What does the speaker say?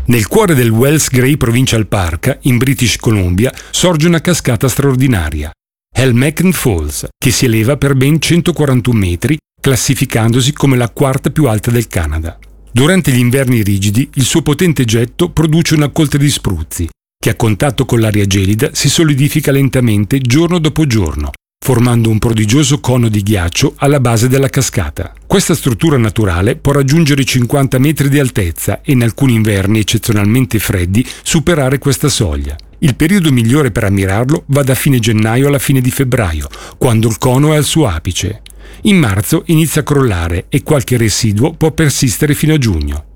Nel cuore del Wells Gray Provincial Park, in British Columbia, sorge una cascata straordinaria, Helmachan Falls, che si eleva per ben 141 metri, classificandosi come la quarta più alta del Canada. Durante gli inverni rigidi, il suo potente getto produce una coltre di spruzzi, che a contatto con l'aria gelida si solidifica lentamente giorno dopo giorno, formando un prodigioso cono di ghiaccio alla base della cascata. Questa struttura naturale può raggiungere i 50 metri di altezza e in alcuni inverni eccezionalmente freddi superare questa soglia. Il periodo migliore per ammirarlo va da fine gennaio alla fine di febbraio, quando il cono è al suo apice. In marzo inizia a crollare e qualche residuo può persistere fino a giugno.